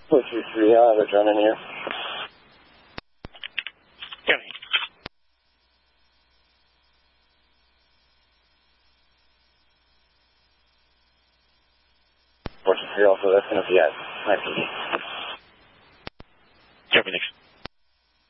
423, I have a drone in here. County. 423, also that's going to be at 19. Copy, next.